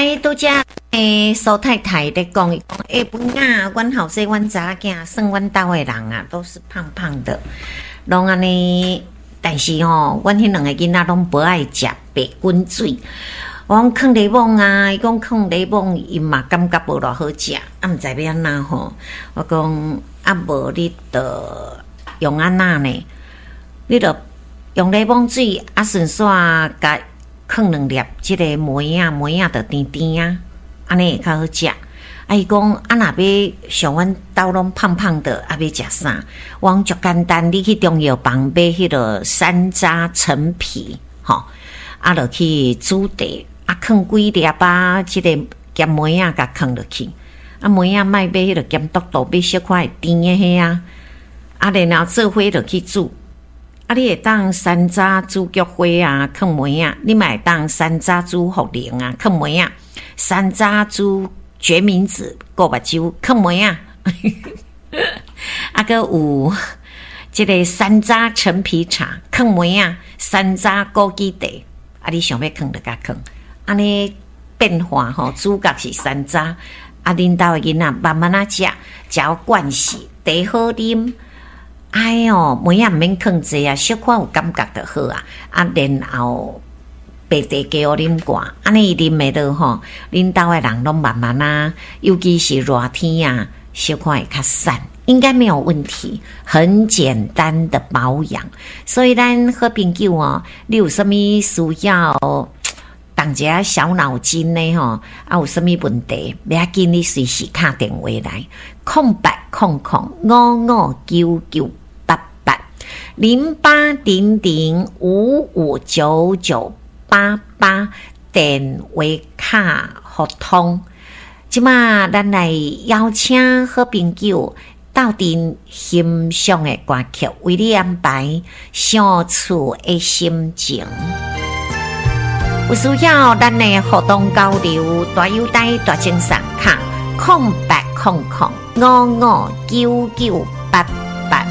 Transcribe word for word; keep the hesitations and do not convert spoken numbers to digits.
来拄只诶，苏太太咧讲，伊讲诶，本啊，阮后生阮查囝，算阮兜诶人啊，都是胖胖的，拢安尼。但是吼，阮迄两个囡仔拢不爱食白滚水。我讲放柠檬啊，伊讲放柠檬，伊嘛感觉无偌好食，啊，毋知要安那吼。我讲啊，无你着用安那呢？你着用柠檬水啊，顺续甲放两粒即个梅啊，梅啊着甜甜啊，安尼会较好食。啊，伊讲啊，若要像阮兜拢胖胖的，啊，要食啥？我讲足简单，你去中药房买迄个山楂陈皮，吼，啊，落去煮茶，啊，放几粒啊，即、這个咸梅啊，甲放落去，啊，梅啊，莫买迄个咸笃笃，买小块甜的迄啊，啊，然后做伙落去煮，啊，你会当山楂煮菊花啊，放梅啊，你嘛会当山楂煮茯苓啊，放梅啊，山楂煮决明子、锅目酒、放梅啊，啊个有即个山楂陈皮茶、放梅啊、山楂枸杞茶，啊你想要放就甲放，安尼变化吼，主角是山楂，啊恁兜的囡仔慢慢啊食，食有惯势，茶好啉，哎哟梅啊毋免放济啊，小可有感觉就好啊，啊然后。白茶加我啉寡，安尼伊啉的落吼，恁兜的人拢慢慢啊，尤其是热天啊，小可会较散，应该没有问题，很简单的保养。所以咱好朋友哦，你有啥物需要动一下小脑筋呢？吼，啊有啥物问题，不要紧，你随时打电话来，空八空空五五九九八八零八零零五五九九。八八电话卡互通，即马咱来邀请好朋友到阵欣赏的歌曲，为你安排相处的心情。有需要咱的互动交流，大优待大精神卡空八空空五五九九八。